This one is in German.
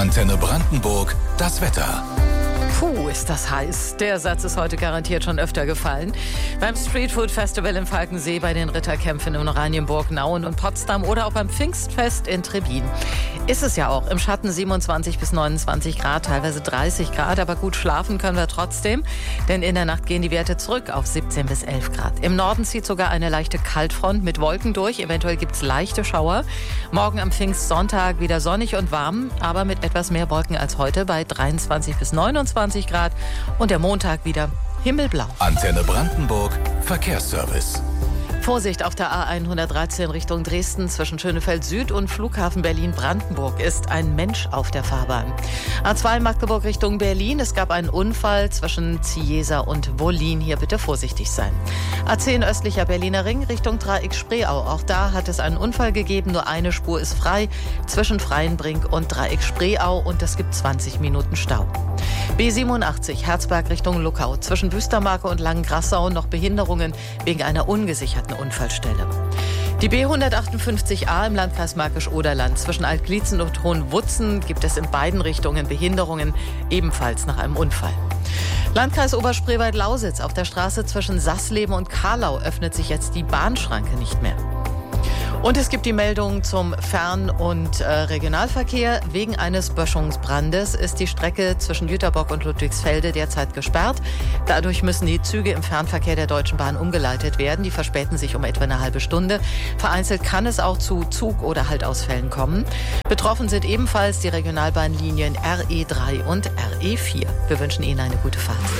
Antenne Brandenburg, das Wetter. Puh, ist das heiß. Der Satz ist heute garantiert schon öfter gefallen. Beim Streetfood Festival in Falkensee, bei den Ritterkämpfen in Oranienburg, Nauen und Potsdam oder auch beim Pfingstfest in Trebin. Ist es ja auch. Im Schatten 27 bis 29 Grad, teilweise 30 Grad. Aber gut schlafen können wir trotzdem, denn in der Nacht gehen die Werte zurück auf 17 bis 11 Grad. Im Norden zieht sogar eine leichte Kaltfront mit Wolken durch. Eventuell gibt es leichte Schauer. Morgen am Pfingstsonntag wieder sonnig und warm, aber mit etwas mehr Wolken als heute bei 23 bis 29 Grad. Und der Montag wieder himmelblau. Antenne Brandenburg, Verkehrsservice. Vorsicht auf der A113 Richtung Dresden zwischen Schönefeld Süd und Flughafen Berlin-Brandenburg ist ein Mensch auf der Fahrbahn. A2 Magdeburg Richtung Berlin. Es gab einen Unfall zwischen Ziesa und Wollin. Hier bitte vorsichtig sein. A10 östlicher Berliner Ring Richtung Dreieck Spreeau. Auch da hat es einen Unfall gegeben. Nur eine Spur ist frei zwischen Freienbrink und Dreieck Spreeau und es gibt 20 Minuten Stau. B87 Herzberg Richtung Luckau. Zwischen Wüstermarke und Langengrassau noch Behinderungen wegen einer ungesicherten Unfallstelle. Die B158a im Landkreis Märkisch-Oderland zwischen Altglietzen und Hohenwutzen gibt es in beiden Richtungen Behinderungen, ebenfalls nach einem Unfall. Landkreis Oberspreewald-Lausitz. Auf der Straße zwischen Sassleben und Karlau öffnet sich jetzt die Bahnschranke nicht mehr. Und es gibt die Meldung zum Fern- und Regionalverkehr. Wegen eines Böschungsbrandes ist die Strecke zwischen Jüterbock und Ludwigsfelde derzeit gesperrt. Dadurch müssen die Züge im Fernverkehr der Deutschen Bahn umgeleitet werden. Die verspäten sich um etwa eine halbe Stunde. Vereinzelt kann es auch zu Zug- oder Haltausfällen kommen. Betroffen sind ebenfalls die Regionalbahnlinien RE3 und RE4. Wir wünschen Ihnen eine gute Fahrt.